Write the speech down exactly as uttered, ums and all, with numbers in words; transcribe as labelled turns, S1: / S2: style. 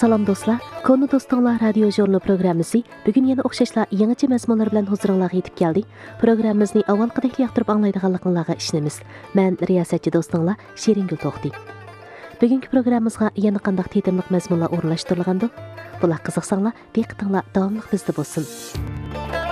S1: Salam dostlar, Konu Dostonglar radio jurnal programmasi bugun yana o'xshashlar yangicha mazmunlar bilan huzuringizga yetib keldi. Programmamizni avvalgidek yoqtirib anglaydiganligingizga ishonamiz. Men riyosatchi do'stinglar Shiringul To'xti. Bugungi programmamizga yana qanday tetimlik mazmunlar o'rnashtirilgandi? Bular qiziqsanglar, diqqatinglar davomli bizda bo'lsin.